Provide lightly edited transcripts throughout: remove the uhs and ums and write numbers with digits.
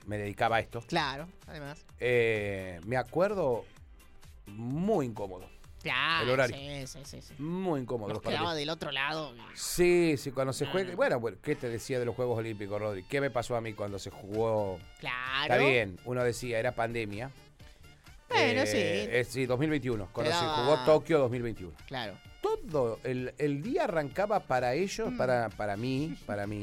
me dedicaba a esto. Claro, además. Me acuerdo muy incómodo. Claro, El horario. Sí. Muy incómodo. Nos quedaba del otro lado. Sí, cuando se juega... Bueno, ¿qué te decía de los Juegos Olímpicos, Rodri? ¿Qué me pasó a mí cuando se jugó? Claro. Está bien, uno decía, era pandemia. Bueno, sí, 2021, cuando se Quedaba- jugó Tokio 2021. Claro. Todo, el día arrancaba para ellos, para mí,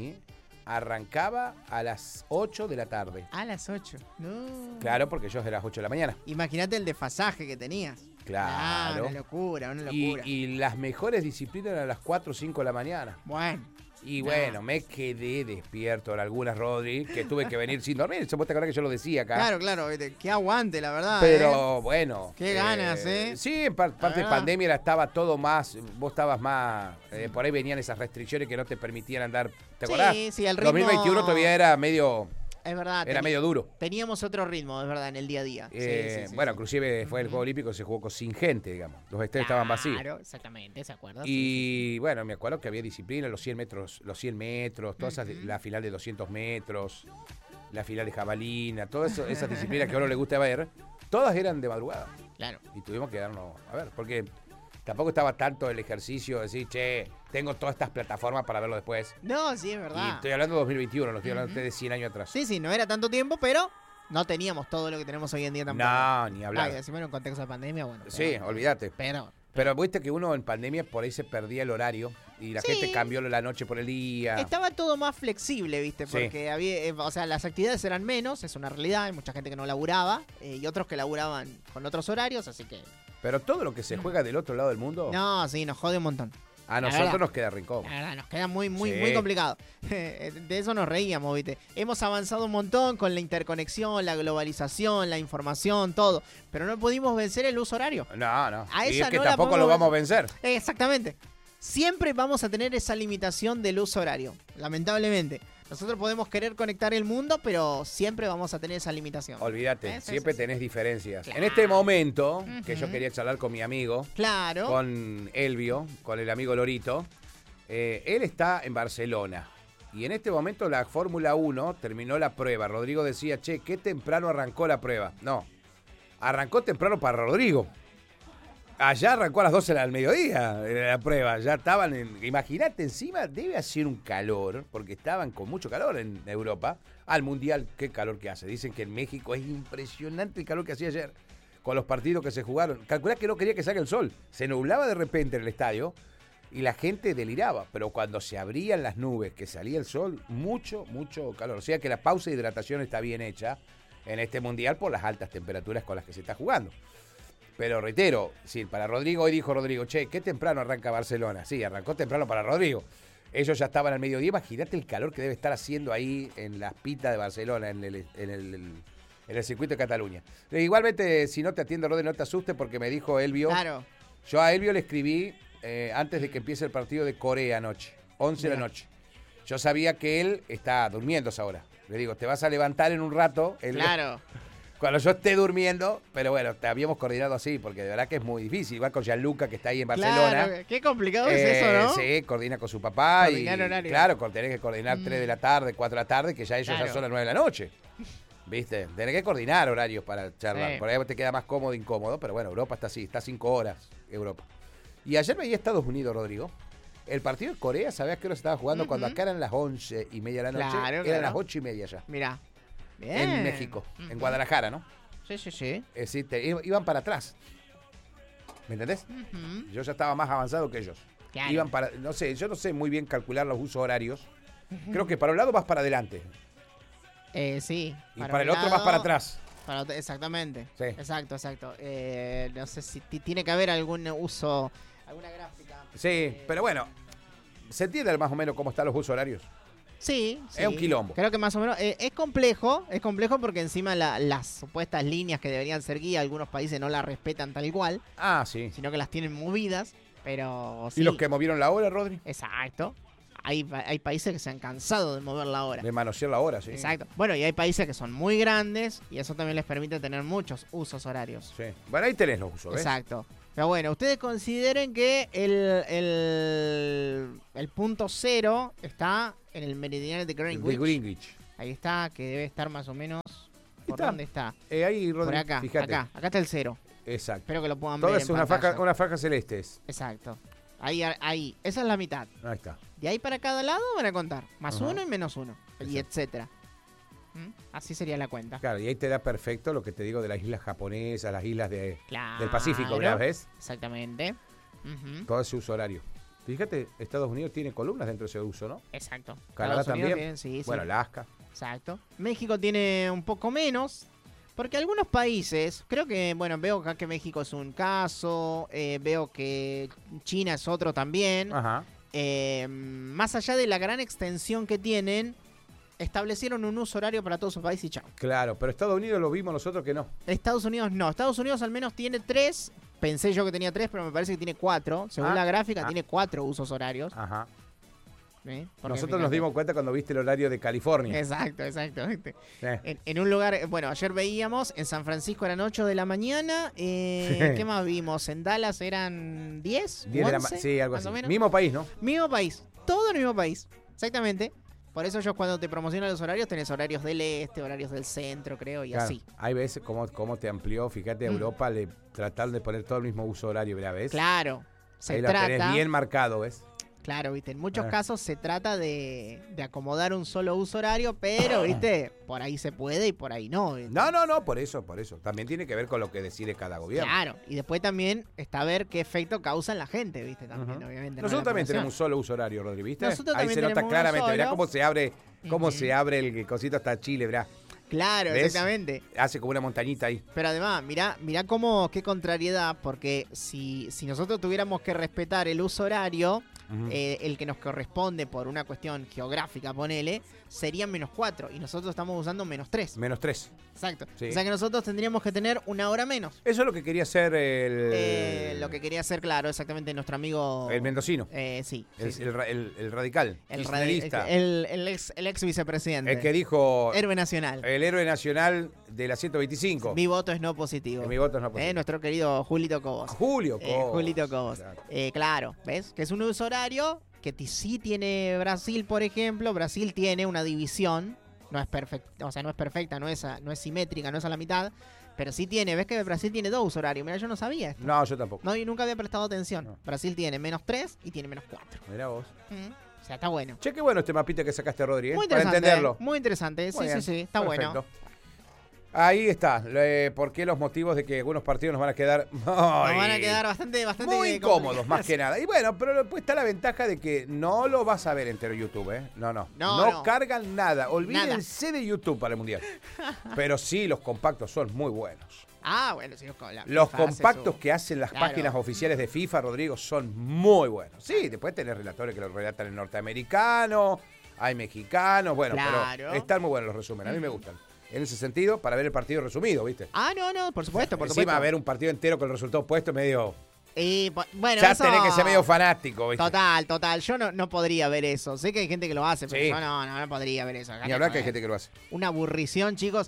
arrancaba a las 8 de la tarde. A las 8. No. Claro, porque ellos eran las 8 de la mañana. Imagínate el desfasaje que tenías. Claro. Una locura. Y las mejores disciplinas eran a las 4 o 5 de la mañana. Bueno. Y bueno, me quedé despierto en algunas, Rodri, que tuve que venir sin dormir. ¿Se puede acordar que yo lo decía acá? Claro. Qué aguante, la verdad. Pero bueno. Qué ganas, ¿eh? Sí, en parte de pandemia estaba todo más. Vos estabas más. Por ahí venían esas restricciones que no te permitían andar. ¿Te acordás? Sí, el ritmo. 2021 todavía era medio. Es verdad. Era medio duro. Teníamos otro ritmo, es verdad, en el día a día. Sí. Bueno, inclusive fue el Juego Olímpico, se jugó sin gente, digamos. Los estadios estaban vacíos. Claro, exactamente, ¿se acuerdan? Y bueno, me acuerdo que había disciplinas, los 100 metros, todas esas, la final de 200 metros, la final de jabalina, todas esas disciplinas que a uno le gusta ver, todas eran de madrugada. Claro. Y tuvimos que darnos a ver, porque tampoco estaba tanto el ejercicio de decir, che, tengo todas estas plataformas para verlo después. No, sí, es verdad. Y estoy hablando de 2021, no estoy hablando de 100 años atrás. Sí, no era tanto tiempo, pero no teníamos todo lo que tenemos hoy en día tampoco. No, ni hablar. Decimos en un contexto de pandemia, bueno. Sí, olvídate. Pero viste que uno en pandemia por ahí se perdía el horario y la gente cambió la noche por el día. Estaba todo más flexible, viste, porque había, las actividades eran menos, es una realidad, hay mucha gente que no laburaba y otros que laburaban con otros horarios, así que... Pero todo lo que se juega del otro lado del mundo... No, sí, nos jode un montón. A nosotros nos queda rincón. La verdad, nos queda muy complicado. De eso nos reíamos, ¿viste? Hemos avanzado un montón con la interconexión, la globalización, la información, todo. Pero no pudimos vencer el uso horario. No. A Y esa es que no tampoco lo vamos a vencer. Exactamente. Siempre vamos a tener esa limitación del uso horario, lamentablemente. Nosotros podemos querer conectar el mundo, pero siempre vamos a tener esa limitación. Olvídate, siempre tenés diferencias. Claro. En este momento, que yo quería charlar con mi amigo, claro, con Elvio, con el amigo Lorito, él está en Barcelona. Y en este momento la Fórmula 1 terminó la prueba. Rodrigo decía, che, qué temprano arrancó la prueba. No, arrancó temprano para Rodrigo. Allá arrancó a las 12 del mediodía la prueba. Ya estaban imagínate, encima debe hacer un calor, porque estaban con mucho calor en Europa. Al Mundial, qué calor que hace. Dicen que en México es impresionante el calor que hacía ayer. Con los partidos que se jugaron. Calculá que no quería que salga el sol. Se nublaba de repente en el estadio y la gente deliraba. Pero cuando se abrían las nubes, que salía el sol, mucho calor. O sea que la pausa de hidratación está bien hecha en este Mundial por las altas temperaturas con las que se está jugando. Pero reitero, sí, para Rodrigo, hoy dijo Rodrigo, che, qué temprano arranca Barcelona. Sí, arrancó temprano para Rodrigo. Ellos ya estaban al mediodía. Imagínate el calor que debe estar haciendo ahí en las pitas de Barcelona, en el circuito de Cataluña. Igualmente, si no te atiende, Rodrigo, no te asustes porque me dijo Elvio. Claro. Yo a Elvio le escribí antes de que empiece el partido de Corea anoche, 11 de la noche. Yo sabía que él está durmiendo ahora. Le digo, te vas a levantar en un rato. Claro. Cuando yo esté durmiendo, pero bueno, te habíamos coordinado así, porque de verdad que es muy difícil. Igual con Gianluca, que está ahí en Barcelona. Claro, qué complicado es eso, ¿no? Sí, coordina con su papá. Coordinar horario. Claro, tenés que coordinar 3 de la tarde, 4 de la tarde, que ya ellos Claro. ya son las 9 de la noche. ¿Viste? Tenés que coordinar horarios para charlar. Sí. Por ahí te queda más cómodo, incómodo, pero bueno, Europa está así, está 5 horas, Europa. Y ayer veía Estados Unidos, Rodrigo. El partido de Corea, ¿sabías que lo estaba jugando cuando acá eran las 11:30 de la noche? Claro, Eran las 8:30 ya. Mirá. Bien. En México, en Guadalajara, ¿no? Sí. Es decir, iban para atrás. ¿Me entendés? Yo ya estaba más avanzado que ellos. Claro. Iban para, no sé, yo no sé muy bien calcular los usos horarios. Creo que para un lado vas para adelante. Sí. Y para el otro vas para atrás. Exactamente. Sí. Exacto. No sé si tiene que haber algún uso, alguna gráfica. Sí, pero bueno, ¿se entiende más o menos cómo están los usos horarios? Sí. Es un quilombo. Creo que más o menos. Es complejo porque encima las supuestas líneas que deberían ser guía, algunos países no las respetan tal cual, Ah, sí. sino que las tienen movidas, pero sí. ¿Y los que movieron la hora, Rodri? Exacto. Hay países que se han cansado de mover la hora. De manosear la hora, sí. Exacto. Bueno, y hay países que son muy grandes y eso también les permite tener muchos usos horarios. Sí. Bueno, ahí tenés los usos, ¿ves? Exacto. Pero bueno, ustedes consideren que el punto cero está en el meridiano de Greenwich. De Greenwich. Ahí está, que debe estar más o menos... ¿Por dónde está? Ahí, Rodri, por acá, fíjate. acá está el 0. Exacto. Espero que lo puedan Todo ver es en una pantalla. franja celeste. Exacto. Ahí. Esa es la mitad. Ahí está. De ahí para cada lado van a contar. Más Ajá. 1 y menos 1. Y Exacto. etcétera. Así sería la cuenta. Claro, y ahí te da perfecto lo que te digo de las islas japonesas, las islas del Claro. Pacífico, ¿verdad? ¿Ves? Exactamente. Ujú. Todo ese uso horario. Fíjate, Estados Unidos tiene columnas dentro de ese uso, ¿no? Exacto. Canadá Estados Unidos también. tiene- sí, sí. Bueno, Alaska. Exacto. México tiene un poco menos. Porque algunos países, creo que, bueno, veo acá que México es un caso, veo que China es otro también. Ajá. Más allá de la gran extensión que tienen, establecieron un uso horario para todo su país y chao. Claro, pero Estados Unidos lo vimos nosotros que no. Estados Unidos no. Estados Unidos al menos tiene 3. Pensé yo que tenía 3, pero me parece que tiene 4. Según la gráfica, tiene 4 usos horarios. Ajá. Porque Nosotros fíjate. nos dimos cuenta cuando viste el horario de California. Exacto. ¿Viste? Eh. En un lugar, bueno, ayer veíamos, en San Francisco eran 8 de la mañana. ¿Qué más vimos? En Dallas eran 10. 10 de la 11, sí, algo más así. o menos. Mismo país, ¿no? Mismo país. Todo en el mismo país. Exactamente. Por eso ellos cuando te promocionan los horarios, tenés horarios del este, horarios del centro, creo, y Claro. así. Hay veces cómo te amplió. Fíjate, a Europa le trataron de poner todo el mismo uso horario, ¿verdad? ¿Ves? Claro. Se Ahí lo tenés trata... bien marcado, ¿ves? Claro, viste, en muchos Ah. casos se trata de acomodar un solo uso horario, pero, viste, por ahí se puede y por ahí no. ¿viste? No, por eso. También tiene que ver con lo que decide cada gobierno. Claro, y después también está a ver qué efecto causa en la gente, viste, también, Ujú. obviamente. no Nosotros la también población. tenemos un solo uso horario, Rodri, ¿viste? Nosotros Ahí también se nota tenemos uno claramente, solo. ¿verdad? Cómo Ujú. se abre el cosito hasta Chile, ¿verdad? Claro, ¿Ves? exactamente. Hace como una montañita ahí. Pero además, mirá qué contrariedad, porque si nosotros tuviéramos que respetar el uso horario, Ujú. el que nos corresponde por una cuestión geográfica, ponele, sería -4 y nosotros estamos usando -3. -3. Exacto. Sí. O sea que nosotros tendríamos que tener una hora menos. Eso es lo que quería hacer Lo que quería hacer, claro, exactamente nuestro amigo... el mendocino, Sí. el radical, El kirchnerista, ex vicepresidente. el que dijo Héroe nacional. el héroe nacional de la 125. Mi voto es no positivo. Mi voto es no positivo. Nuestro querido Julito Cobos. Julio Cobos. Julito Cobos. Claro. Claro, ¿ves? Que es un uso horario que sí tiene Brasil, por ejemplo. Brasil tiene una división. No es perfecta, o sea, no es perfecta, no es simétrica, no es a la mitad. Pero sí tiene, ¿ves que Brasil tiene 2 usos horarios? Mira, yo no sabía esto. No, yo tampoco. No, y nunca había prestado atención. No. Brasil tiene -3 y tiene -4. Mirá vos. O sea, está bueno. Che, qué bueno este mapita que sacaste, Rodri, Muy para interesante. entenderlo. Muy interesante. Muy bien, Sí. Está perfecto. bueno. Ahí está. ¿Por qué los motivos de que algunos partidos nos van a quedar Nos van a quedar bastante muy incómodos, más que nada? Y bueno, pero después está la ventaja de que no lo vas a ver entero YouTube, ¿eh? No No. cargan nada. Olvídense de YouTube para el Mundial. Pero sí, los compactos son muy buenos. Ah, bueno, sí, la Los FIFA hace compactos su- que hacen las Claro. páginas oficiales de FIFA, Rodrigo, son muy buenos. Sí, después tenés relatores que lo relatan en norteamericano, hay mexicanos, bueno, Claro. pero están muy buenos los resúmenes, a mí me gustan. En ese sentido, para ver el partido resumido, ¿viste? Ah, no, por supuesto, por Encima, supuesto. ver un partido entero con el resultado puesto medio... Y, bueno, ya eso- tenés que ser medio fanático, ¿viste? Total. Yo no podría ver eso. Sé que hay gente que lo hace, pero Sí. yo no podría ver eso. Ni hablar que hay gente que lo hace. Una aburrición, chicos.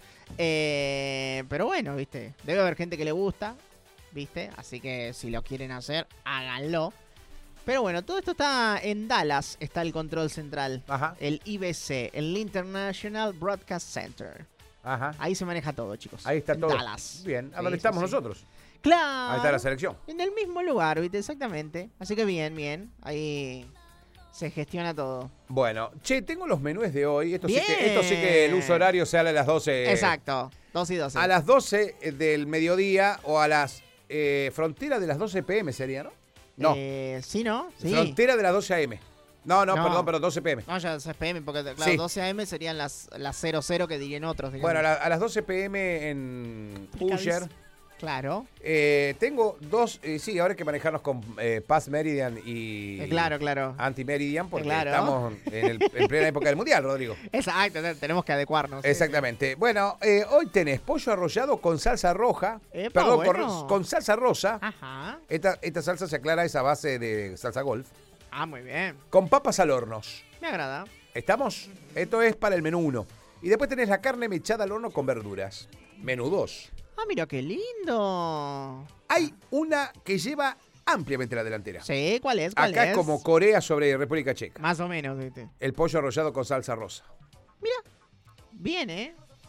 Pero bueno, ¿viste? Debe haber gente que le gusta, ¿viste? Así que si lo quieren hacer, háganlo. Pero bueno, todo esto está en Dallas, está el control central. Ajá, El IBC, el International Broadcast Center. ajá. Ahí se maneja todo, chicos. Ahí está En todo. Dallas. Bien, ¿a Sí, dónde sí, estamos sí. nosotros? Claro. Ahí está la selección. En el mismo lugar, ¿viste? Exactamente. Así que bien. Ahí se gestiona todo. Bueno, che, tengo los menús de hoy. Esto sí Bien. que el uso horario sale a las 12. Exacto. 2 y 12. A las 12 del mediodía o a las frontera de las 12 p.m. sería, ¿no? No, ¿Sí, no? Sí. frontera de las 12 a.m. No, No. perdón, 12 p.m. No, ya es PM, porque claro, Sí. 12 AM serían las 00 que dirían otros. digamos. Bueno, a las 12 p.m. en Usher. Claro. Tengo dos, sí, ahora hay que manejarnos con Past Meridian y Claro. Anti-Meridian porque Claro. estamos en plena época del Mundial, Rodrigo. Exacto, tenemos que adecuarnos. sí, Exactamente. Bueno, hoy tenés pollo arrollado con salsa roja. Epa, Perdón, bueno. con salsa rosa. sí. Ajá. Esta salsa se aclara a esa base de salsa golf. Ah, muy bien. Con papas al horno. Me agrada. ¿Estamos? Esto es para el menú 1. Y después tenés la carne mechada al horno con verduras. Menú 2. Ah, mira qué lindo. Hay una que lleva ampliamente la delantera. Sí, ¿cuál es? Acá es como Corea sobre República Checa. Más o menos, ¿viste? El pollo arrollado con salsa rosa. Bien, ¿eh?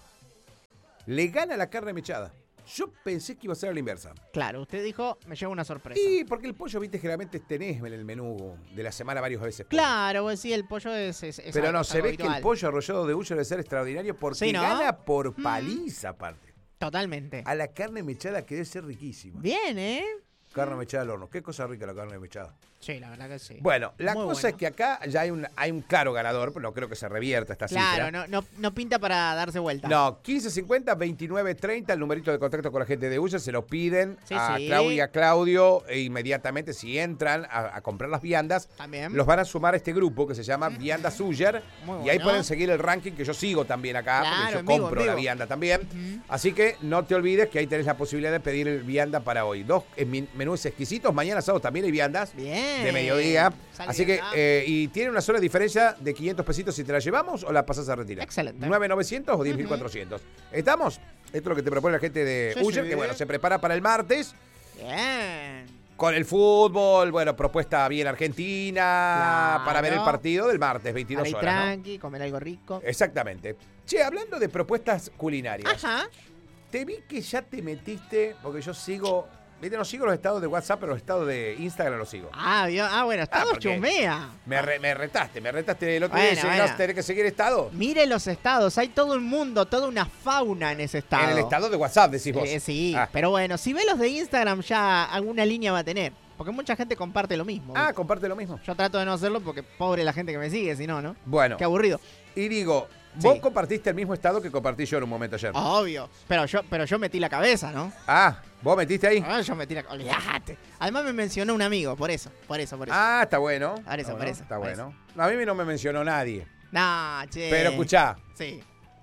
Le gana la carne mechada. Yo pensé que iba a ser a la inversa. Claro, usted dijo, me lleva una sorpresa. Y porque el pollo, viste, generalmente tenés en el menú de la semana varias veces. Claro, pues sí, el pollo es Pero no, es se algo ve que el habitual. pollo arrollado de Ullo debe ser extraordinario porque Sí, ¿no? gana por paliza aparte. Totalmente. A la carne mechada que debe ser riquísima. Bien, ¿eh? Carne mechada al horno. Qué cosa rica la carne mechada. Sí, la verdad que sí. Bueno, la Muy cosa bueno. es que acá ya hay un claro ganador, pero no creo que se revierta esta Claro, cifra. no pinta para darse vuelta. No, 1550-2930, el numerito de contacto con la gente de Ulla, se lo piden Sí, a sí. Claudia y a Claudio e inmediatamente si entran a comprar las viandas, También. los van a sumar a este grupo que se llama Viandas Uller Muy y ahí bueno. pueden seguir el ranking que yo sigo también acá, Claro, porque yo en vivo, compro en la vivo. vianda también. Así que no te olvides que ahí tenés la posibilidad de pedir el vianda para hoy. Dos menús exquisitos, mañana sábado también hay viandas. Bien. De mediodía. Sale Así de que, acá. y tiene una sola diferencia de 500 pesitos si te la llevamos o la pasas a retirar. Excelente. 9.900 o 10.400. ¿Estamos? Esto es lo que te propone la gente de Sí, Uller, sí. que bueno, se prepara para el martes Bien. con el fútbol, bueno, propuesta bien argentina, Claro. para ver el partido del martes, Para 22 ir horas, ¿no? tranqui, comer algo rico. Exactamente. Che, hablando de propuestas culinarias, Ajá. te vi que ya te metiste, porque yo sigo, viste, no sigo los estados de WhatsApp, pero los estados de Instagram los sigo. Bueno, Estado porque chumea. Me retaste el otro día, Bueno, si bueno. no tenés que seguir estado. Mire los estados, hay todo un mundo, toda una fauna en ese estado. En el estado de WhatsApp, decís vos. Sí, Ah. pero bueno, si ve los de Instagram ya alguna línea va a tener. Porque mucha gente comparte lo mismo. Ah, comparte lo mismo. Yo trato de no hacerlo porque pobre la gente que me sigue, si no, ¿no? Bueno, Qué aburrido. y digo, vos Sí. compartiste el mismo estado que compartí yo en un momento ayer. Obvio. Pero yo metí la cabeza, ¿no? Ah, ¿vos metiste ahí? Yo metí la cabeza. Olvídate. Además me mencionó un amigo, por eso. Ah, está bueno. Por eso, Está por bueno, eso, Está por bueno. No, a mí no me mencionó nadie. Nah, che. Pero escuchá, Sí.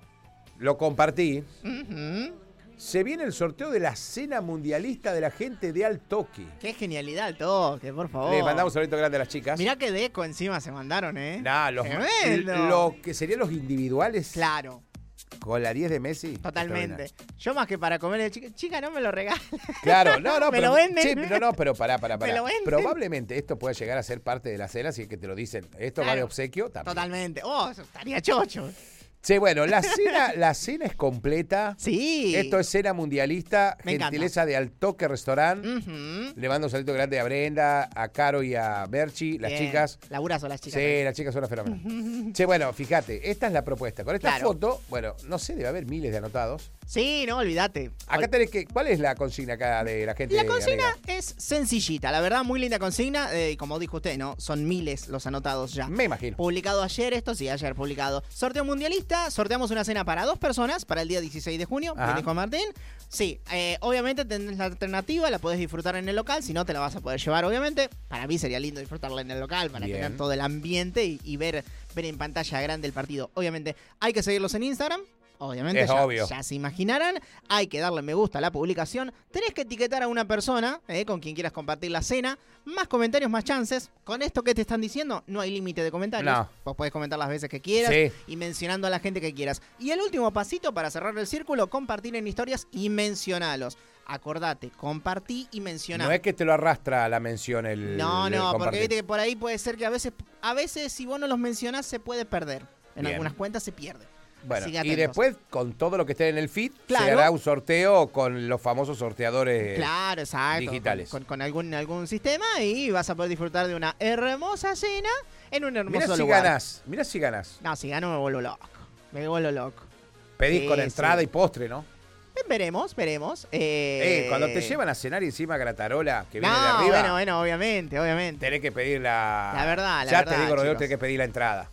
lo compartí. Ujú. Se viene el sorteo de la cena mundialista de la gente de Al Toque. Qué genialidad el toque, por favor. Le mandamos un saludo grande a las chicas. Mirá qué deco encima se mandaron, ¿eh? Nah, Tremendo. lo que serían los individuales Claro, con la 10 de Messi. totalmente. Yo más que para comer, chica, no me lo regales. Claro, no, Me pero, lo venden. sí, no, pero pará. Me lo venden. Probablemente esto pueda llegar a ser parte de la cena, si es que te lo dicen. Esto va de Claro. obsequio también. Totalmente. Oh, eso estaría chocho. Sí, bueno, la cena es completa. Sí. Esto es cena mundialista, Me encanta. gentileza de Al Toque Restaurant. Ujú. Le mando un saludo grande a Brenda, a Caro y a Berchi, las Bien. chicas. Laburazo las chicas. Sí, las chicas son una fenómeno. Che, bueno, fíjate, esta es la propuesta. Con esta Claro. foto, bueno, no sé, debe haber miles de anotados. Sí, no, olvídate. Acá tenés que. ¿Cuál es la consigna acá de la gente? La consigna amiga? es sencillita, la verdad, muy linda consigna. Y como dijo usted, ¿no? Son miles los anotados ya. Me imagino. Publicado ayer, esto sí, ayer publicado. Sorteo mundialista, sorteamos una cena para 2 personas para el día 16 de junio, Ajá. dijo Martín. Sí, obviamente tenés la alternativa, la podés disfrutar en el local, si no te la vas a poder llevar, obviamente. Para mí sería lindo disfrutarla en el local, para Bien. tener todo el ambiente y ver en pantalla grande el partido. Obviamente, hay que seguirlos en Instagram. Obviamente, Es obvio. ya se imaginarán. Hay que darle me gusta a la publicación. Tenés que etiquetar a una persona con quien quieras compartir la cena. Más comentarios, más chances. Con esto que te están diciendo, no hay límite de comentarios. No. Vos podés comentar las veces que quieras Sí. y mencionando a la gente que quieras. Y el último pasito para cerrar el círculo, compartir en historias y mencionalos. Acordate, compartí y mencioná. No es que te lo arrastra la mención el. No, el porque compartir. viste que por ahí puede ser que a veces si vos no los mencionás se puede perder. En Bien. algunas cuentas se pierde. Bueno, Así que y atentos. después, con todo lo que esté en el feed, Claro. se hará un sorteo con los famosos sorteadores Claro, exacto. digitales. Con algún sistema y vas a poder disfrutar de una hermosa cena en un hermoso Mirá si lugar. ganás, mirá si ganás. No, si gano me vuelvo loco. Me vuelvo loco. Pedís Sí, con entrada sí. y postre, ¿no? Veremos. Cuando te llevan a cenar y encima gratarola que viene de No, arriba, bueno, obviamente. tenés que pedir la... La verdad, Ya te verdad, digo, Rodrigo, chicos. tenés que pedir la entrada.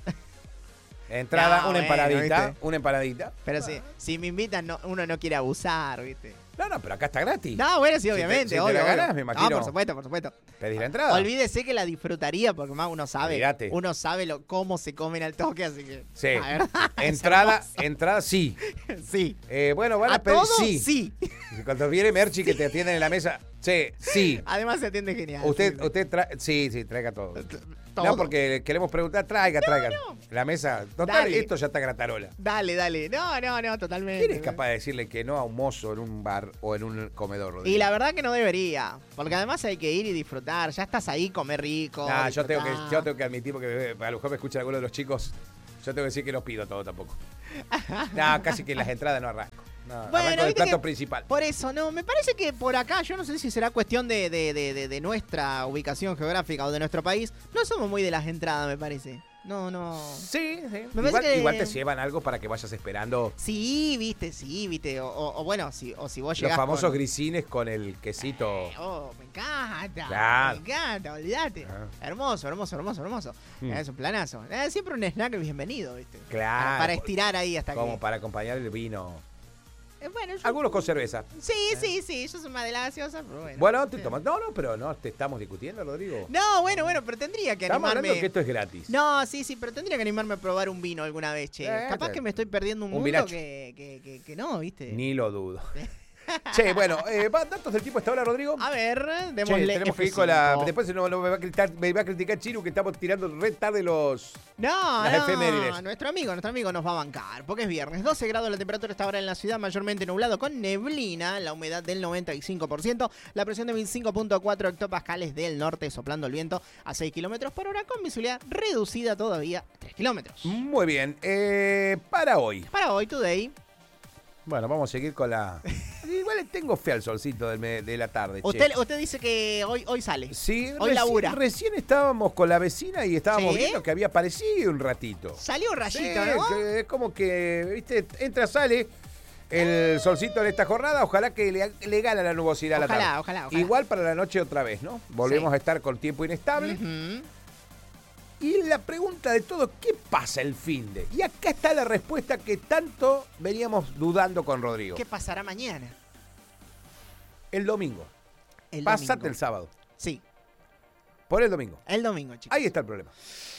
Entrada, No, una bueno, empanadita, ¿viste? una empanadita. Pero si me invitan, uno no quiere abusar, ¿viste? No, pero acá está gratis. No, bueno, sí, Si te- obviamente. si te obvio, la ganás, obvio. me imagino. No, por supuesto. Pedís la entrada. Olvídese que la disfrutaría porque más uno sabe. Olvídate. Uno sabe cómo se comen al toque, así que. Sí. La verdad, es Entrada, sí. hermoso. Sí. Bueno, van a, ¿A pedir todo? sí. Sí. Cuando viene Merchi que te atienden en la mesa, sí. Además se atiende genial. Usted, sí. usted sí, traiga todo. Todo. No, porque queremos preguntar, traiga. La mesa, total, Dale. esto ya está gratarola. Dale. No, totalmente. ¿Quién es capaz de decirle que no a un mozo en un bar o en un comedor, Rodrigo? Y la verdad que no debería. Porque además hay que ir y disfrutar. Ya estás ahí, comer rico. Nah, yo tengo disfrutar. que admitir, porque a lo mejor me escucha alguno de los chicos, yo tengo que decir que no pido todo tampoco. No, casi que en las entradas no arranco. No, Bueno, arranco del viste plato que principal. Por eso, no, me parece que por acá, yo no sé si será cuestión de nuestra ubicación geográfica o de nuestro país, no somos muy de las entradas, me parece. No. Sí. Me parece que- Igual te llevan algo para que vayas esperando Sí, viste. O bueno, si vos los llegás famosos con... grisines con el quesito. Me encanta. Claro. Me encanta, olvídate. Ah. Hermoso. Mm. Es un planazo. Siempre un snack bienvenido, ¿viste? Claro. Para estirar ahí hasta Como que... para acompañar el vino. Bueno, yo... Algunos con cerveza. Sí, yo soy más de la gaseosa, pero bueno. Bueno, te Sí. tomas. No, pero no te estamos discutiendo, Rodrigo. No, bueno, pero tendría que Estamos animarme. hablando que esto es gratis. No, sí, pero tendría que animarme a probar un vino alguna vez, che. Capaz que me estoy perdiendo un un mundo vinacho. que no, ¿viste? Ni lo dudo. Che, bueno, datos del tipo hasta ahora, Rodrigo. A ver, Che, démosle tenemos que ir F5. con la. Después me va a criticar Chiru que estamos tirando re tarde los. Las efemérides. Nuestro amigo nos va a bancar, porque es viernes. 12 grados la temperatura está ahora en la ciudad, mayormente nublado con neblina, la humedad del 95%, la presión de 1005.4 hectopascales del norte, soplando el viento a 6 kilómetros por hora, con visibilidad reducida todavía a 3 kilómetros. Muy bien. Para hoy. Para hoy, today, Bueno, vamos a seguir con la. Igual le tengo fe al solcito de la tarde. Che. usted dice que hoy sale. Sí, hoy labura. recién estábamos con la vecina y estábamos ¿Sí? viendo que había aparecido un ratito. Salió un rayito, Sí, ¿no? que es como que, viste, entra, sale el solcito en esta jornada. Ojalá que le gane la nubosidad a la tarde. Ojalá. Igual para la noche otra vez, ¿no? Volvemos Sí. a estar con tiempo inestable. Ujú. Y la pregunta de todo, ¿qué pasa el finde? Y acá está la respuesta que tanto veníamos dudando con Rodrigo. ¿Qué pasará mañana? El domingo. El Pásate domingo. el sábado. Sí, Por el domingo. el domingo, chicos. Ahí está el problema.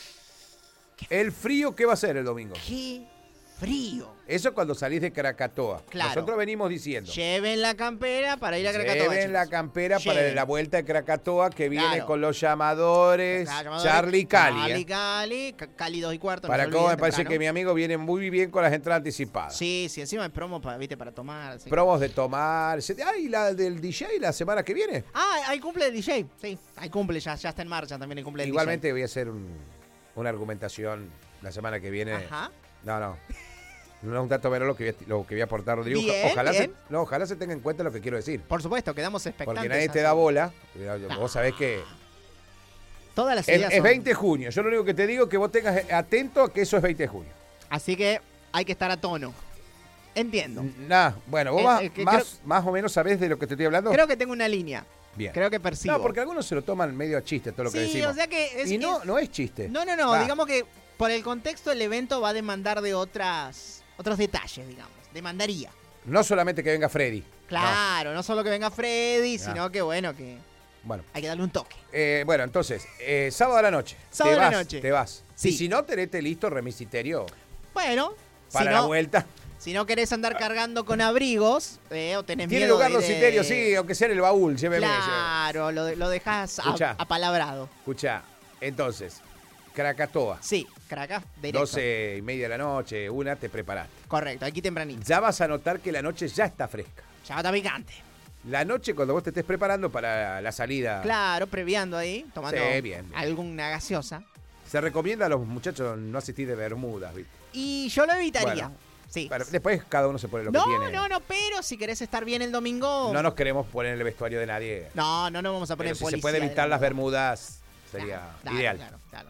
El frío, ¿qué va a ser el domingo? ¡Qué frío! Eso es cuando salís de Krakatoa. Claro. Nosotros venimos diciendo. Lleven la campera para ir a Krakatoa. Lleven la chicos. campera para Lleven. la vuelta de Krakatoa que viene Claro. con los llamadores. Charlie Cali. Cali 2 y cuarto. Para no se cómo me olviden, parece temprano. que mi amigo viene muy bien con las entradas anticipadas. Sí, encima hay promo para tomar. Sí. Promos de tomar. ¿Y la del DJ la semana que viene? Hay cumple de DJ. Sí, hay cumple, ya está en marcha también el cumple de Igualmente voy a hacer una argumentación la semana que viene. DJ. Ajá. No es un dato menor lo que voy a aportar, Rodrigo. Bien, Ojalá, bien. ojalá se tenga en cuenta lo que quiero decir. Por supuesto, quedamos expectantes. Porque nadie te así. da bola. Vos sabés que Todas las es ideas son- 20 de junio. Yo lo único que te digo es que vos tengas atento a que eso es 20 de junio. Así que hay que estar a tono. Entiendo. Bueno, vos más o menos sabés de lo que te estoy hablando. Creo que tengo una línea. Bien. Creo que percibo. No, porque algunos se lo toman medio a chiste todo lo que sí, decimos. o sea que es... Y no es chiste. No, Va. digamos que por el contexto el evento va a demandar de otros detalles, digamos. Demandaría. No solamente que venga Freddy. Claro, no solo que venga Freddy, No. sino que bueno, que Bueno. hay que darle un toque. Bueno, entonces, sábado a la noche. Sábado te a vas, la noche. Te vas. Sí. Y si no, tenete listo remisiterio Bueno, para si la no, vuelta. si no querés andar cargando con abrigos, o tenés Tiene miedo lugar de ir, rositerio, sí, aunque sea en el baúl, lléveme. Claro, lo dejás Escuchá. apalabrado. Escucha, entonces, Krakatoa, Sí, Caracas, directo. 12:30 de la noche, 1, te preparaste. Correcto, aquí tempranito. Ya vas a notar que la noche ya está fresca. Ya va a estar picante. La noche, cuando vos te estés preparando para la salida, Claro, previando ahí, tomando Sí, bien. alguna gaseosa. se recomienda a los muchachos no asistir de bermudas, ¿viste? Y yo lo evitaría. Bueno, Sí. Bueno, después cada uno se pone lo que tiene. No, pero si querés estar bien el domingo. No nos queremos poner en el vestuario de nadie. No vamos a poner Pero si policía. se puede evitar de las verdad. bermudas, sería Claro, ideal. Claro.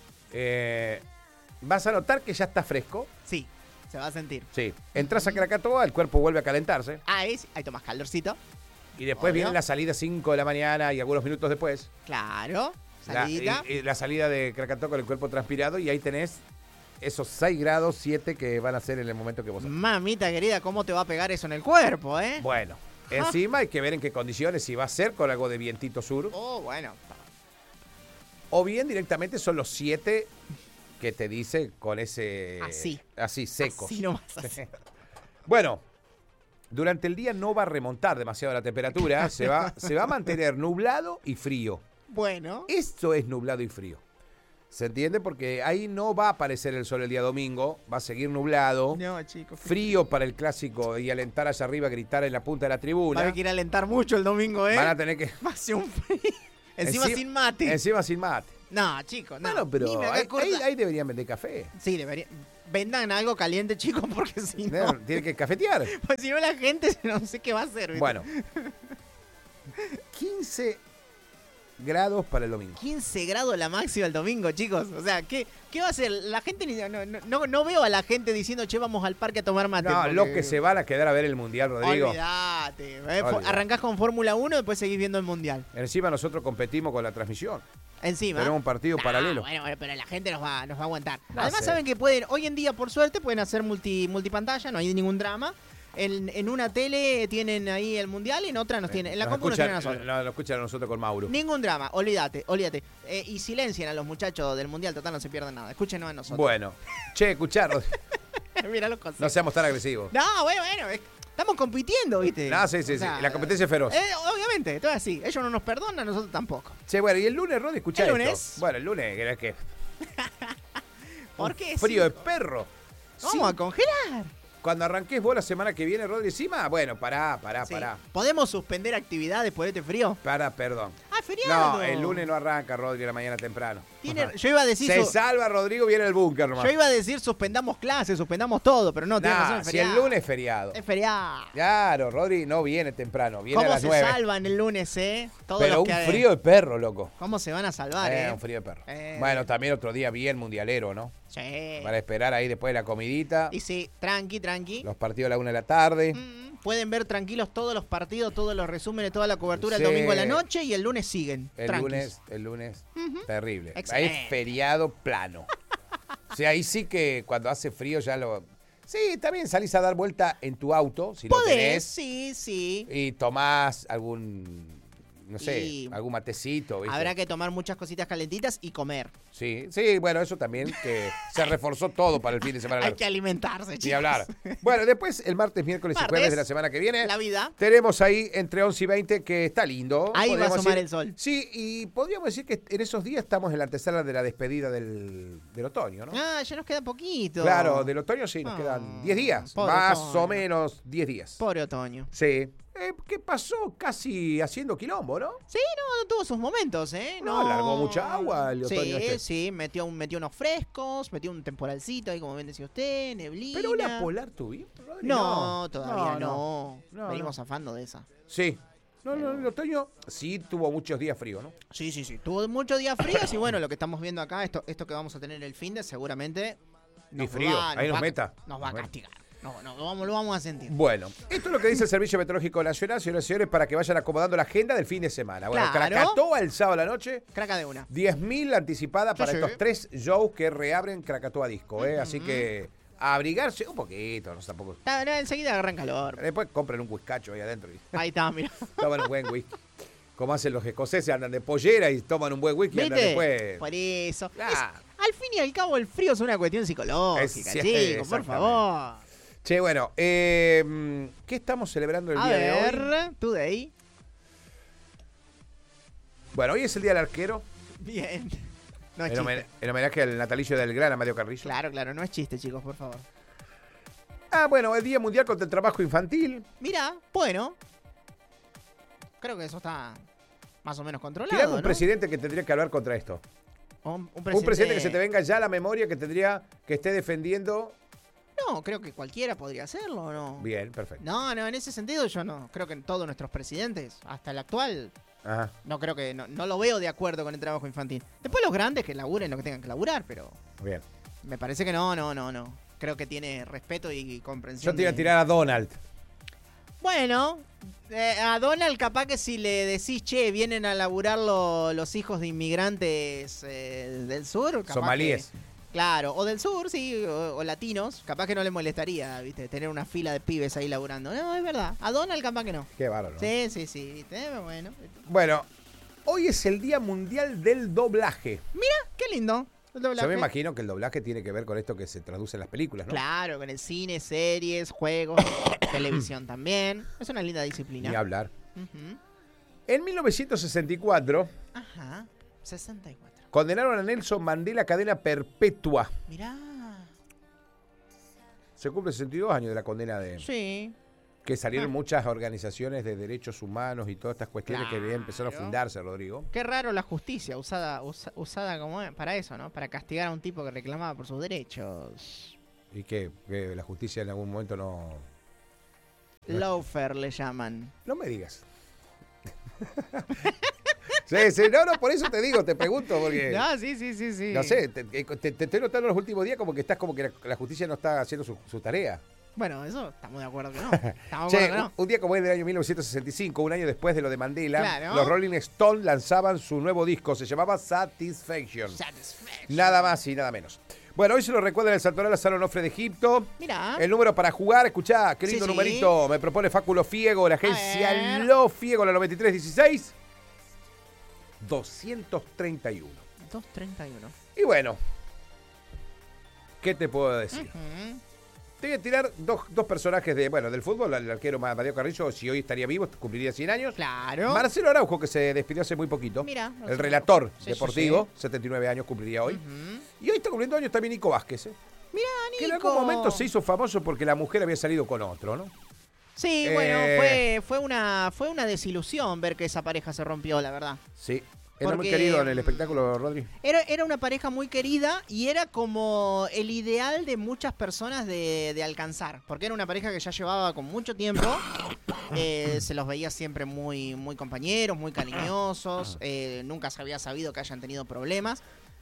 Vas a notar que ya está fresco. Sí, se va a sentir. Sí. Entras a Krakatoa, el cuerpo vuelve a calentarse. Ahí tomás calorcito. Y después Obvio. viene la salida 5 de la mañana y algunos minutos después. Claro. La, Salidita. y la salida de Krakatoa con el cuerpo transpirado. Y ahí tenés esos 6 grados, 7 que van a ser en el momento que vos... Mamita querida, ¿cómo te va a pegar eso en el cuerpo, eh? Bueno, encima hay que ver en qué condiciones, si va a ser con algo de vientito sur. Oh, bueno. O bien directamente son los 7 que te dice con ese... Así, secos. Así nomás. Así. Bueno, durante el día no va a remontar demasiado la temperatura, se va a mantener nublado y frío. Bueno. Esto es nublado y frío. ¿Se entiende? Porque ahí no va a aparecer el sol el día domingo, va a seguir nublado, No, chicos. frío para el clásico y alentar allá arriba, gritar en la punta de la Va tribuna. a ir a alentar mucho el domingo, ¿eh? Van a tener que... Va a ser un frío. Encima sin mate. Encima sin mate. No, chicos, no. Bueno, pero Ni me haga ahí corta. deberían vender café. Sí, debería. Vendan algo caliente, chicos, porque si no. Tienen que cafetear. Pues si no, la gente no sé qué va a hacer. ¿viste? Bueno. 15 grados para el domingo. 15 grados la máxima el domingo, chicos. O sea, ¿qué va a hacer? La gente no veo a la gente diciendo, che, vamos al parque a tomar mate. No, porque- los que se van a quedar a ver el Mundial, Rodrigo. Olvídate. Olvídate. Arrancás con Fórmula 1 y después seguís viendo el Mundial. Encima nosotros competimos con la transmisión. Encima. Tenemos un partido paralelo. Bueno, pero la gente nos va a aguantar. No Además, sé. saben que pueden, hoy en día, por suerte, pueden hacer multipantalla, no hay ningún drama. En una tele tienen ahí el mundial y en otra nos tienen. En la Nos compu nos tienen a escuchan, nosotros. lo escuchan a nosotros con Mauro. Ningún drama, olvídate. Y silencien a los muchachos del mundial, total, no se pierden nada. Escúchenos a nosotros. Bueno. Che, escuchá, Rodrigo. Mira los consejos. No seamos tan agresivos. No, bueno, estamos compitiendo, ¿viste? No, sí. O sea, La competencia es feroz. obviamente, todo así. Ellos no nos perdonan, nosotros tampoco. Che, bueno, y el lunes, Rodri, escuchá ¿El esto. lunes? Bueno, el lunes, era que ¿Por qué? frío de Sí. perro. Vamos a congelar. Cuando arranques vos la semana que viene, Rodri, encima, bueno, pará. Sí. ¿Podemos suspender actividades por este frío? Perdón. Ah, feriado. No, el lunes no arranca, Rodri, la mañana temprano. Yo iba a decir Se salva, Rodrigo, viene el búnker nomás. yo iba a decir suspendamos clases, suspendamos todo, pero no, tiene razón, Nah, es si feriado. el lunes es feriado. Es feriado. Claro, Rodri no viene temprano, viene a ¿Cómo las se 9. salvan el lunes, Todos Pero los un que- frío de perro, loco. ¿Cómo se van a salvar, Un frío de perro. Eh. Bueno, también otro día bien mundialero, ¿no? Sí. Para esperar ahí después de la comidita, Y sí, tranqui. los partidos a la 1 de la tarde. Pueden ver tranquilos todos los partidos, todos los resúmenes, toda la cobertura Sí. el domingo a la noche y el lunes siguen. El tranquis. lunes, terrible. Ahí Excelente. es feriado plano. O sea, ahí sí que cuando hace frío ya lo... Sí, también salís a dar vuelta en tu auto, si lo Podés, tenés, sí. y tomás algún, no sé, Y algún matecito, ¿viste? Habrá que tomar muchas cositas calentitas y comer. Sí, bueno, eso también, que se reforzó todo para el fin de semana Hay largo. que alimentarse, Ni chicos. hablar. Bueno, después el martes, miércoles y Martes, jueves de la semana que viene. La vida. Tenemos ahí entre 11 y 20 que está lindo. Ahí va a podríamos asomar decir. el sol. Sí, y podríamos decir que en esos días estamos en la antesala de la despedida del otoño, ¿no? Ah, ya nos queda poquito. Claro, del otoño sí, nos Ah, quedan 10 días. pobre Más otoño. o menos 10 días. Pobre otoño. Sí. ¿Qué pasó? Casi haciendo quilombo, ¿no? Sí, no tuvo sus momentos, No, largó mucha agua el otoño Sí, este. sí, metió unos frescos, metió un temporalcito ahí, como bien decía usted, neblina. ¿Pero la polar tuvimos, Rodri? No, todavía no. No, Venimos no. zafando de esa. Sí. No, el otoño sí tuvo muchos días frío, ¿no? Sí. Tuvo muchos días fríos y bueno, lo que estamos viendo acá, esto que vamos a tener el fin de seguramente... Y frío, ahí nos meta. Nos va a Bueno. castigar. Lo vamos a sentir. Bueno, esto es lo que dice el Servicio Meteorológico Nacional, señoras y señores, para que vayan acomodando la agenda del fin de semana. Bueno, Claro. Krakatoa el sábado a la noche, Craca de una. 10.000 anticipada para Sí. estos 3 shows que reabren Krakatoa Disco, ¿eh? Así que a abrigarse un poquito, no sé, tampoco. No, enseguida agarran calor. Después compren un whiskacho ahí adentro y Ahí está, mira. toman un buen whisky. Como hacen los escoceses, andan de pollera y toman un buen whisky y andan ¿Viste? después... Por eso. Ah. Al fin y al cabo, el frío es una cuestión psicológica, Sí, chicos, por exactamente. favor. Che, bueno, ¿qué estamos celebrando el A día de hoy? ver, today. Bueno, hoy es el Día del Arquero, Bien. No es en, chiste. en homenaje al natalicio del gran Amadeo Carrillo. Claro, no es chiste, chicos, por favor. Bueno, el Día Mundial contra el Trabajo Infantil. Mira, bueno. Creo que eso está más o menos controlado, Tirame un ¿no? presidente que tendría que hablar contra esto. Un Un presidente que se te venga ya a la memoria que tendría que esté defendiendo. No, creo que cualquiera podría hacerlo, ¿o no? Bien, perfecto. No, en ese sentido yo no. Creo que todos nuestros presidentes, hasta el actual, Ajá. no creo que... No lo veo de acuerdo con el trabajo infantil. Después los grandes que laburen lo que tengan que laburar, pero Bien. me parece que no. Creo que tiene respeto y comprensión. Yo te iba a de- tirar a Donald. Bueno, a Donald capaz que si le decís, che, vienen a laburar los hijos de inmigrantes del sur. Capaz Somalíes. que- claro, o del sur, sí, o latinos. Capaz que no le molestaría, viste, tener una fila de pibes ahí laburando. No, es verdad. A Donald capaz que no. Qué bárbaro. ¿no? Sí, viste, bueno. Bueno, hoy es el Día Mundial del Doblaje. Qué lindo. El doblaje. Yo me imagino que el doblaje tiene que ver con esto que se traduce en las películas, ¿no? Claro, con el cine, series, juegos, televisión también. Es una linda disciplina. Ni hablar. Ujú. En 1964 Ajá, 64. condenaron a Nelson Mandela a cadena perpetua. Mirá. Se cumple 62 años de la condena de... Sí. Que salieron muchas organizaciones de derechos humanos y todas estas cuestiones que empezaron a fundarse, Rodrigo. Qué raro la justicia usada como para eso, ¿no? Para castigar a un tipo que reclamaba por sus derechos. Y que la justicia en algún momento no... Lawfare le llaman. No me digas. Sí, no, por eso te digo, te pregunto, porque... No, sí. No sé, te estoy notando los últimos días como que estás como que la justicia no está haciendo su tarea. Bueno, eso estamos de acuerdo que no. Estamos de acuerdo que no. Un día como es del año 1965, un año después de lo de Mandela, Claro. los Rolling Stones lanzaban su nuevo disco, se llamaba Satisfaction. Nada más y nada menos. Bueno, hoy se lo recuerda en el Santoral a San Onofre de Egipto. Mira. El número para jugar, escuchá, qué lindo Sí. numerito. Me propone Fáculo Fiego, la agencia Lo Fiego, la 9316. 231. 231. Y bueno, ¿qué te puedo decir? Ujú. Te voy a tirar dos personajes del fútbol. El arquero Mario Carrillo, si hoy estaría vivo, cumpliría 100 años. Claro. Marcelo Araujo, que se despidió hace muy poquito. Mira, el relator sí, deportivo, 79 años cumpliría hoy. Ujú. Y hoy está cumpliendo años también Nico Vázquez. Mira, Que en Nico. algún momento se hizo famoso porque la mujer había salido con otro, ¿no? Sí, bueno, fue una desilusión ver que esa pareja se rompió, la verdad. Sí. Era muy Porque, querido en el espectáculo, Rodri. Era una pareja muy querida y era como el ideal de muchas personas de alcanzar. Porque era una pareja que ya llevaba con mucho tiempo. Se los veía siempre muy, muy compañeros, muy cariñosos. Nunca se había sabido que hayan tenido problemas.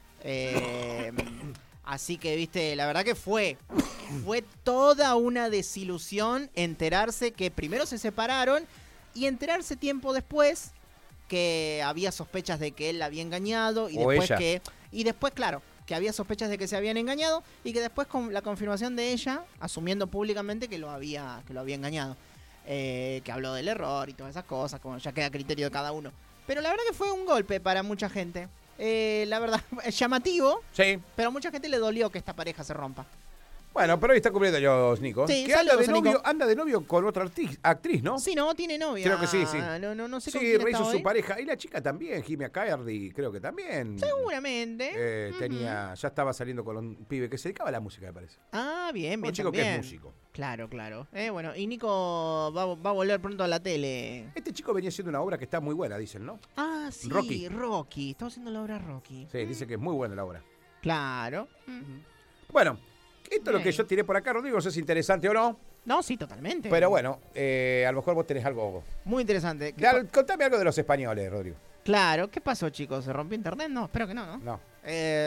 Así que, viste, la verdad que fue toda una desilusión enterarse que primero se separaron y enterarse tiempo después que había sospechas de que él la había engañado y O después ella. claro, que había sospechas de que se habían engañado y que después con la confirmación de ella, asumiendo públicamente que lo había engañado, que habló del error y todas esas cosas, como ya queda a criterio de cada uno. Pero la verdad que fue un golpe para mucha gente. La verdad, es llamativo, Sí. pero a mucha gente le dolió que esta pareja se rompa. Bueno, pero hoy está cumpliendo años, Nico. Sí, que anda de saludos, novio, Nico. anda de novio con otra actriz, ¿no? Sí, no, tiene novia. Creo que sí. No sé con Sí, quién rehizo está su hoy. pareja. Y la chica también, Jimmy Cardi, creo que también. Seguramente. Ya estaba saliendo con un pibe que se dedicaba a la música, me parece. Ah, bien, Un bien. chico que también. es músico. Claro. Bueno, y Nico va a volver pronto a la tele. Este chico venía haciendo una obra que está muy buena, dicen, ¿no? Ah, sí, Rocky. Estamos haciendo la obra Rocky. Sí, dice que es muy buena la obra. Claro. Bueno, esto es lo que Bien. yo tiré por acá, Rodrigo, no sé si es interesante o no. No, sí, totalmente. Pero bueno, a lo mejor vos tenés algo. Muy interesante. Contame algo de los españoles, Rodrigo. Claro, ¿qué pasó, chicos? ¿Se rompió internet? No, espero que no. No.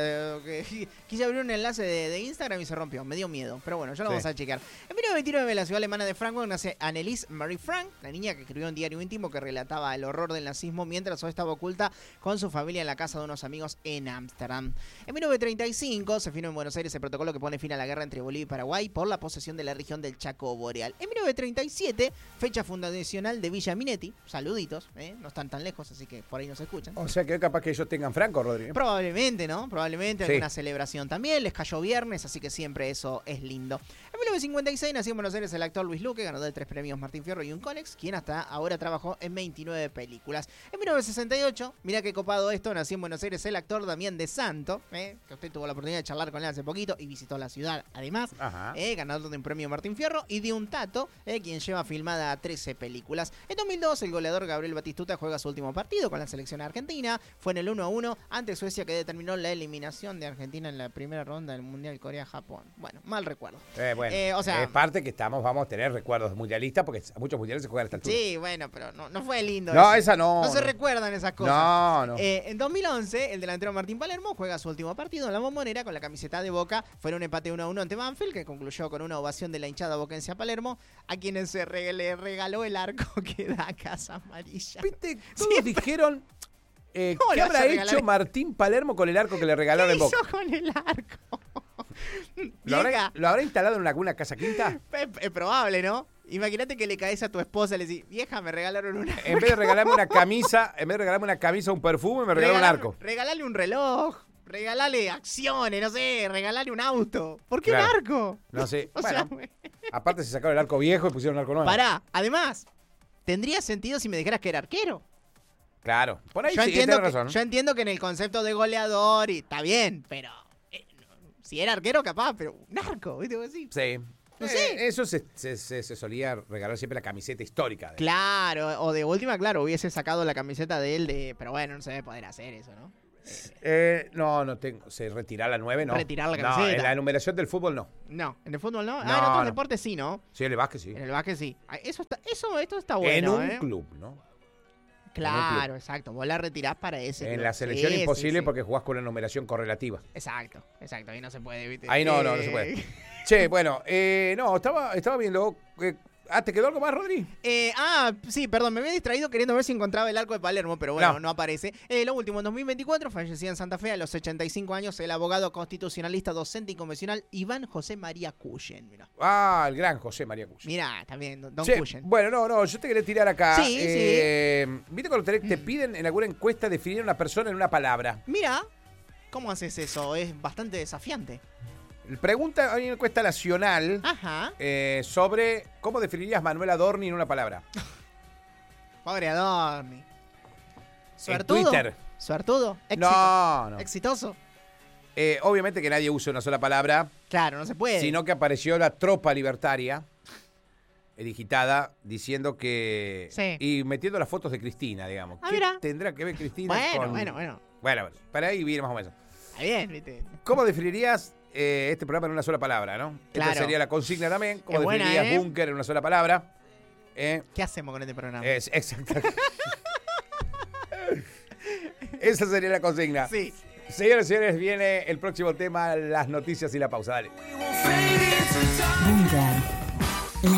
Quise abrir un enlace de Instagram y se rompió. Me dio miedo. Pero bueno, ya lo Sí. vamos a chequear. En 1929, en la ciudad alemana de Frankfurt, nace Anneliese Marie Frank, la niña que escribió un diario íntimo que relataba el horror del nazismo mientras estaba oculta con su familia en la casa de unos amigos en Ámsterdam. En 1935 se firma en Buenos Aires el protocolo que pone fin a la guerra entre Bolivia y Paraguay por la posesión de la región del Chaco Boreal. En 1937, fecha fundacional de Villa Minetti. Saluditos, no están tan lejos, así que por ahí nos escuchan. O sea que capaz que ellos tengan Franco, Rodrigo. Probablemente, ¿no? Probablemente Sí. alguna celebración también. Les cayó viernes, así que siempre eso es lindo. En 1956 nació en Buenos Aires el actor Luis Luque, ganador de 3 premios Martín Fierro y un Conex, quien hasta ahora trabajó en 29 películas. En 1968, mira qué copado esto, nació en Buenos Aires el actor Damián de Santo, que usted tuvo la oportunidad de charlar con él hace poquito y visitó la ciudad además. Ajá. Ganador de un premio Martín Fierro y de un Tato, quien lleva filmada 13 películas. En 2002, el goleador Gabriel Batistuta juega su último partido con la selección argentina. Fue en el 1-1 ante Suecia, que determinó la eliminación de Argentina en la primera ronda del Mundial Corea-Japón. Bueno, mal recuerdo. Bueno, o sea, es parte que vamos a tener recuerdos mundialistas porque muchos mundiales se juegan a esta altura. Sí, bueno, pero no fue lindo. No, eso. esa no. No se recuerdan esas cosas. No. En 2011, el delantero Martín Palermo juega su último partido en la Bombonera con la camiseta de Boca. Fue un empate 1-1 ante Banfield, que concluyó con una ovación de la hinchada boquense a Palermo, a quienes le regaló el arco que da a Casa Amarilla. ¿Viste? Todos dijeron ¿qué ¿Cómo le vas habrá a regalar? hecho Martín Palermo con el arco que le regalaron ¿Qué en Boca? hizo con el arco? ¿Lo Vieja, habrá instalado en alguna casa quinta? es probable, ¿no? Imagínate que le caes a tu esposa y le decís, vieja, me regalaron un arco. En vez de regalarme una camisa, o un perfume, me regalaron un arco. Regalale un reloj, regalale acciones, no sé, regalale un auto. ¿Por qué Claro. un arco? No sé. O Bueno, sea, aparte se sacaron el arco viejo y pusieron un arco nuevo. pará, además, tendría sentido si me dijeras que era arquero. Claro. Por ahí Yo sí, entiendo, tenés razón. yo entiendo que en el concepto de goleador y está bien, pero si era arquero capaz, pero un arco, ¿viste? Vos decís, Sí. No sé. Eso se solía regalar siempre la camiseta histórica. Claro, o de última, claro, hubiese sacado la camiseta de él, pero bueno, no se debe poder hacer eso, ¿no? No tengo. ¿Se retirar la 9? No. Retirar la No, camiseta. en la numeración del fútbol no. No, en el fútbol no. No, En otros no. deportes sí, ¿no? Sí, en el básquet sí. En el básquet sí. Esto está bueno, En un club, ¿no? Claro, exacto. Vos la retirás para ese En club. la selección Sí, imposible sí. porque jugás con una numeración correlativa. Exacto. Ahí no se puede, ¿viste? Ahí no se puede. Che, bueno, no, estaba viendo. ¿Te quedó algo más, Rodri? Sí, perdón, me había distraído queriendo ver si encontraba el arco de Palermo, pero bueno, no aparece. Lo último, en 2024 fallecía en Santa Fe a los 85 años el abogado constitucionalista, docente y convencional Iván José María Cuyen. Mirá, El gran José María Cuyen. mirá también, don Che, Cuyen. bueno, no, yo te quería tirar acá. Sí, ¿Viste cuando te piden en alguna encuesta definir a una persona en una palabra? Mira, ¿cómo haces eso? Es bastante desafiante. Pregunta, hay una encuesta nacional Ajá. sobre cómo definirías Manuel Adorni en una palabra. Pobre Adorni. En ¿Suertudo? Twitter. ¿Suertudo? ¿Éxito? No. ¿Exitoso? Obviamente que nadie usa una sola palabra, Claro, no se puede. sino que apareció la tropa libertaria digitada diciendo que... Sí. Y metiendo las fotos de Cristina, digamos. ¿Qué Mira. tendrá que ver Cristina con...? Bueno. Bueno, para ahí viene más o menos. Está bien, ¿viste? ¿Cómo definirías este programa en una sola palabra, no? Claro. Esta sería la consigna también. ¿Cómo Es buena, definirías ¿eh? búnker en una sola palabra? ¿Qué hacemos con este programa? Exacto. Esa sería la consigna. Sí. Señores y señores, viene el próximo tema, las noticias y la pausa. Dale. Búnker.